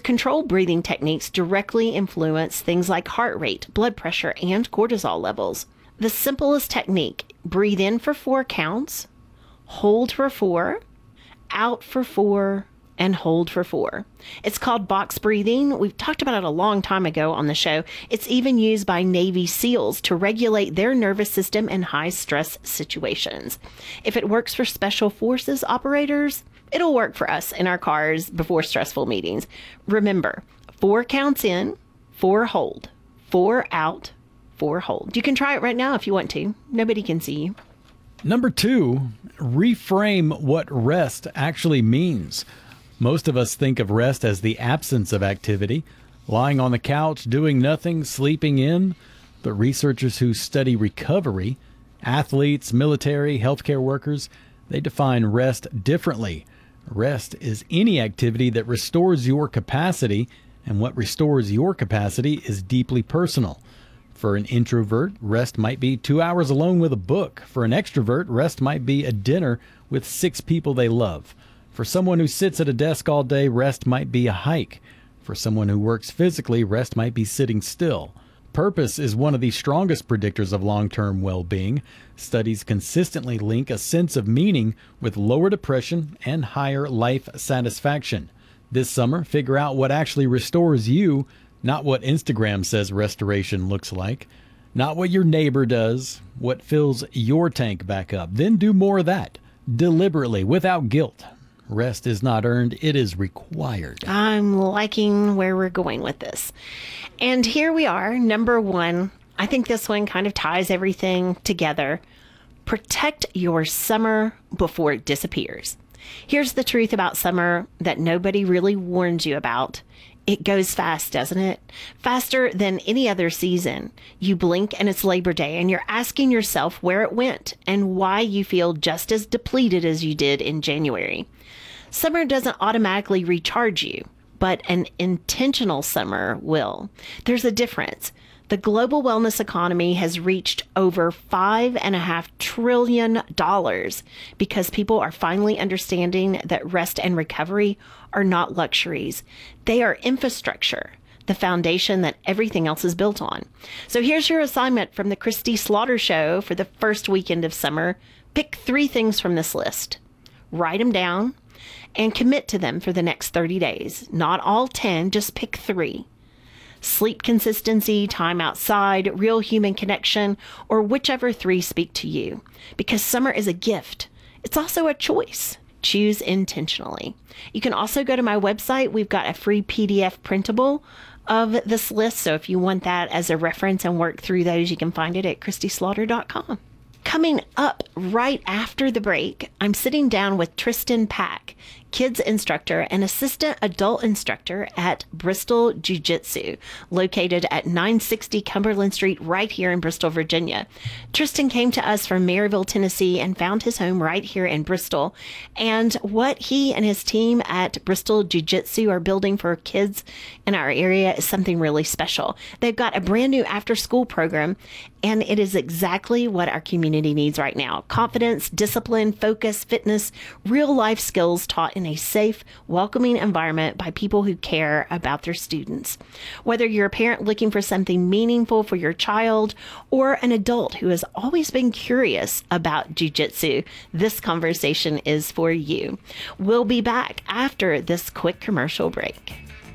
controlled breathing techniques directly influence things like heart rate, blood pressure, and cortisol levels. The simplest technique: breathe in for 4 counts, hold for 4, out for 4, and hold for 4. It's called box breathing. We've talked about it a long time ago on the show. It's even used by Navy SEALs to regulate their nervous system in high stress situations. If it works for Special Forces operators, it'll work for us in our cars before stressful meetings. Remember, 4 counts in, 4 hold, 4 out, 4 hold. You can try it right now if you want to. Nobody can see you. Number 2, reframe what rest actually means. Most of us think of rest as the absence of activity, lying on the couch, doing nothing, sleeping in. But researchers who study recovery, athletes, military, healthcare workers, they define rest differently. Rest is any activity that restores your capacity, and what restores your capacity is deeply personal. For an introvert, rest might be 2 hours alone with a book. For an extrovert, rest might be a dinner with 6 people they love. For someone who sits at a desk all day, rest might be a hike. For someone who works physically, rest might be sitting still. Purpose is one of the strongest predictors of long-term well-being. Studies consistently link a sense of meaning with lower depression and higher life satisfaction. This summer, figure out what actually restores you, not what Instagram says restoration looks like, not what your neighbor does, what fills your tank back up. Then do more of that, deliberately, without guilt. Rest is not earned, it is required. I'm liking where we're going with this. And here we are, number 1. I think this one kind of ties everything together. Protect your summer before it disappears. Here's the truth about summer that nobody really warns you about. It goes fast, doesn't it? Faster than any other season. You blink and it's Labor Day, and you're asking yourself where it went and why you feel just as depleted as you did in January. Summer doesn't automatically recharge you, but an intentional summer will. There's a difference. The global wellness economy has reached over $5.5 trillion because people are finally understanding that rest and recovery are not luxuries. They are infrastructure, the foundation that everything else is built on. So here's your assignment from the Christy Slaughter Show for the first weekend of summer. Pick 3 things from this list. Write them down and commit to them for the next 30 days. Not all 10, just pick 3. Sleep consistency, time outside, real human connection, or whichever 3 speak to you. Because summer is a gift. It's also a choice. Choose intentionally. You can also go to my website. We've got a free PDF printable of this list. So if you want that as a reference and work through those, you can find it at ChristySlaughter.com. Coming up right after the break, I'm sitting down with Tristan Pack, kids instructor and assistant adult instructor at Bristol Jiu-Jitsu, located at 960 Cumberland Street right here in Bristol, Virginia. Tristan came to us from Maryville, Tennessee, and found his home right here in Bristol. And what he and his team at Bristol Jiu-Jitsu are building for kids in our area is something really special. They've got a brand new after-school program, and it is exactly what our community needs right now. Confidence, discipline, focus, fitness, real-life skills taught in a safe, welcoming environment by people who care about their students. Whether you're a parent looking for something meaningful for your child or an adult who has always been curious about jiu-jitsu, this conversation is for you. We'll be back after this quick commercial break.